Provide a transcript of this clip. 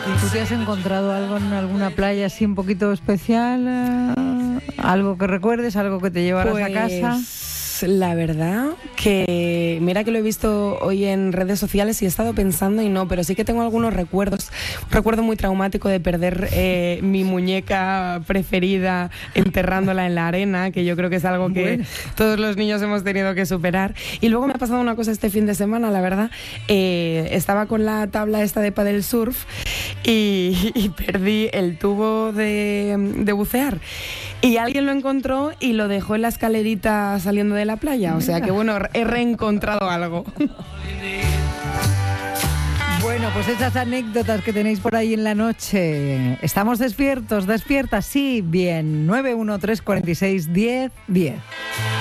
¿Y tú te has encontrado algo en alguna playa así un poquito especial? ¿Algo que recuerdes? ¿Algo que te llevaras a casa? La verdad que mira que lo he visto hoy en redes sociales y he estado pensando y no, pero sí que tengo algunos recuerdos. Un recuerdo muy traumático de perder mi muñeca preferida enterrándola en la arena, que yo creo que es algo que todos los niños hemos tenido que superar. Y luego me ha pasado una cosa este fin de semana, la verdad. Estaba con la tabla esta de paddle surf y perdí el tubo de bucear. Y alguien lo encontró y lo dejó en la escalerita saliendo de la playa. O sea que bueno, he reencontrado algo. Bueno, pues esas anécdotas que tenéis por ahí en la noche. ¿Estamos despiertas? Sí, bien. 913461010.